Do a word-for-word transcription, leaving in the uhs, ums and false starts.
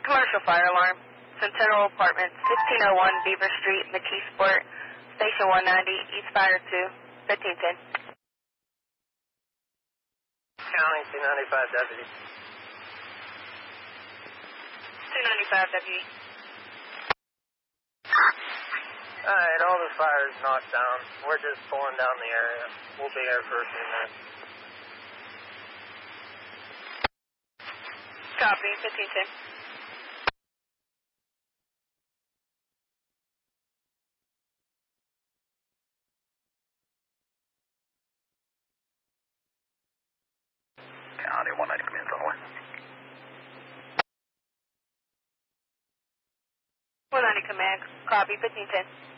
Commercial fire alarm. Centennial Apartments, fifteen oh one Beaver Street, McKeesport, Station one ninety, East Fire two, fifteen ten. County two ninety-five deputy. two ninety-five W. Alright, all the fire's knocked down. We're just pulling down the area. We'll be here for a few minutes. Copy, fifteen ten. County one ninety commands on the way. one ninety command, copy, fifteen ten.